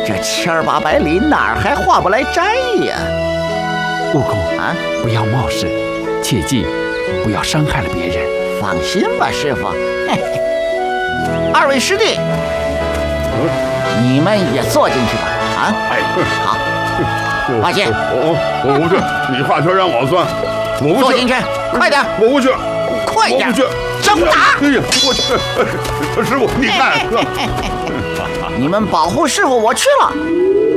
这700-800里哪儿还划不来摘呀？ 悟空啊，不要冒失，切记不要伤害了别人。 放心吧，师傅。二位师弟，你们也坐进去吧。啊，好，放心。 我不去，你话全让我算，我不去。 坐进去，快点！ 我不去， 快点！ 我不去， 挣扎！ 哎呀，我去，师傅，你看， 你们保护师傅，我去了。